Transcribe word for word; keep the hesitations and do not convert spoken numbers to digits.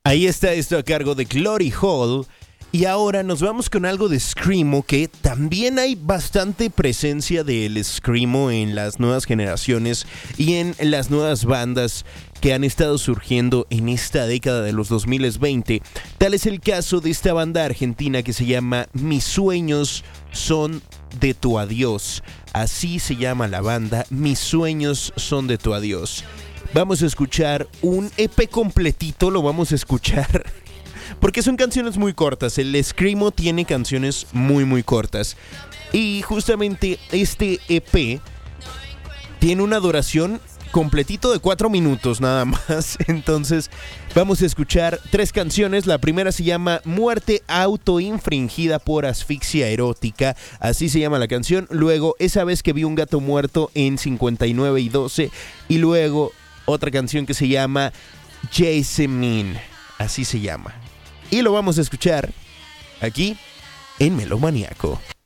Ahí está esto a cargo de Glory Hall. Y ahora nos vamos con algo de Screamo, que también hay bastante presencia del Screamo en las nuevas generaciones y en las nuevas bandas que han estado surgiendo en esta década de los dos mil veinte. Tal es el caso de esta banda argentina que se llama Mis Sueños Son de Tu Adiós. Así se llama la banda, Mis Sueños Son de Tu Adiós. Vamos a escuchar un E P completito, lo vamos a escuchar porque son canciones muy cortas. El Screamo tiene canciones muy muy cortas. Y justamente este E P tiene una duración completito de cuatro minutos nada más. Entonces vamos a escuchar tres canciones. La primera se llama Muerte autoinfringida por asfixia erótica. Así se llama la canción. Luego Esa vez que vi un gato muerto en cincuenta y nueve y doce. Y luego otra canción que se llama Jasmine. Así se llama. Y lo vamos a escuchar aquí en Melomaniaco.